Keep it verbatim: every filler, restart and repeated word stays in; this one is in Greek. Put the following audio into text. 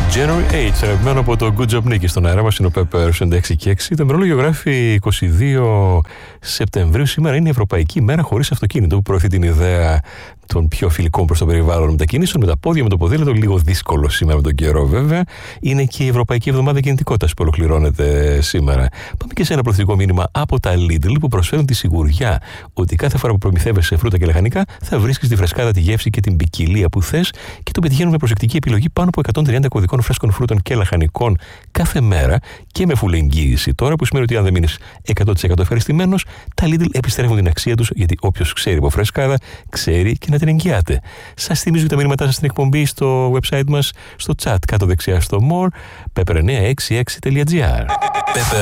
January eighth, αγαπημένο από το Good Job Nicky στον αέρα μας, είναι ο Pepper έξι και έξι. Το ημερολόγιο γράφει είκοσι δύο Σεπτεμβρίου. Σήμερα είναι η Ευρωπαϊκή Μέρα χωρίς αυτοκίνητο, που προωθεί την ιδέα των πιο φιλικών προς το περιβάλλον μετακινήσεων, με τα πόδια, με το ποδήλατο. Λίγο δύσκολο σήμερα με τον καιρό, βέβαια. Είναι και η Ευρωπαϊκή Εβδομάδα Κινητικότητας που ολοκληρώνεται σήμερα. Πάμε και σε ένα προθετικό μήνυμα από τα Lidl, που προσφέρουν τη σιγουριά ότι κάθε φορά που προμηθεύεσαι φρούτα και λαχανικά θα βρίσκεις τη φρεσκάδα, τη γεύση και την ποικιλία που θες, και το πετυχαίνουν με προσεκτική επιλογή πάνω από εκατόν τριάντα κωδικών φρέσκων φρούτων και λαχανικών κάθε μέρα και με φουλεγγύηση. Τώρα, που σημαίνει ότι αν δεν μείνεις εκατό τοις εκατό ευχαριστημένος, τα Lidl επιστρέφουν την αξία τους, γιατί όποιος ξέρει από φρεσκάδα, ξέρει και να την εγγυάται. Σας θυμίζω και τα μήνυματά σας στην εκπομπή στο website μας, στο chat κάτω δεξιά στο more, pepper nine six six dot gr.